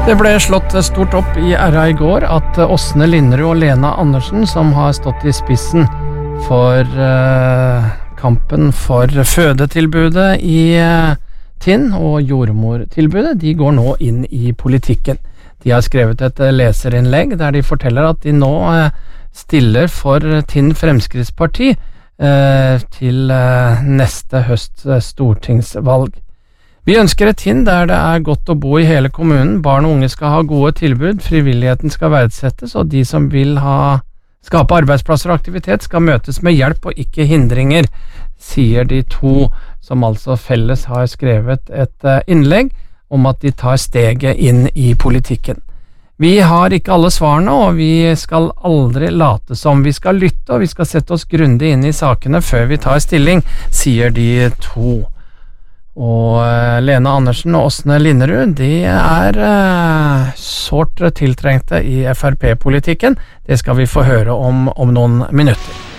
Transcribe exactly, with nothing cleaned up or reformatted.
Det ble slått stort opp i R A i går at Åsne Linderud og Lena Andersen, som har stått i spissen for uh, kampen for fødetilbudet i uh, Tinn og jordmortilbudet, de går nå inn i politikken. De har skrevet et leserinnlegg der de forteller at de nå uh, stiller for Tinn Fremskrittsparti uh, til uh, neste høsts stortingsvalg. Vi ønsker et Tinn der det er godt å bo i hele kommunen, barn og unge skal ha gode tilbud, frivilligheten skal verdsettes, og de som vil ha, skape arbeidsplasser og aktivitet skal møtes med hjelp og ikke hindringer, sier de to som altså felles har skrevet et innlegg om at de tar steget inn i politikken. Vi har ikke alle svarene, og vi skal aldri late som. Vi skal lytte, og vi skal sette oss grundig inn i sakene før vi tar stilling, sier de to. Og Lena Andersen og Åsne Linderud, de er uh, sårt tiltrengte i F R P-politikken. Det skal vi få høre om om noen minutter.